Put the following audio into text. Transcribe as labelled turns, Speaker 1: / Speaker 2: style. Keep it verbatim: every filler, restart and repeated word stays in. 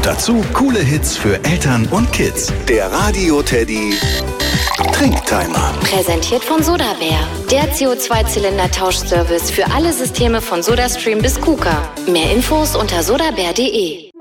Speaker 1: Dazu coole Hits für Eltern und Kids. Der Radio Teddy Trinktimer.
Speaker 2: Präsentiert von SodaBär. Der C O zwei Zylinder Tauschservice für alle Systeme von SodaStream bis KUKA. Mehr Infos unter sodabär punkt de.